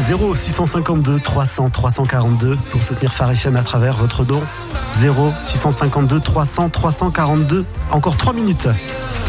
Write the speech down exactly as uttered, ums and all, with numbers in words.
zéro six cent cinquante-deux trois cents trois cent quarante-deux pour soutenir Phare F M à travers votre don. zéro six cent cinquante-deux trois cents trois cent quarante-deux. Encore trois minutes.